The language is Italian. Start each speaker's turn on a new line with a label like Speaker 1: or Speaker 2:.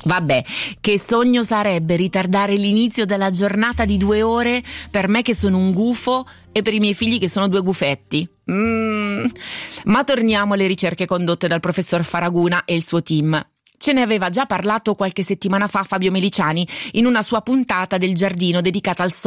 Speaker 1: Vabbè, che sogno sarebbe ritardare l'inizio della giornata di 2 ore per me che sono un gufo e per i miei figli che sono 2 gufetti. Ma torniamo alle ricerche condotte dal professor Faraguna e il suo team. Ce ne aveva già parlato qualche settimana fa Fabio Meliciani in una sua puntata del Giardino dedicata al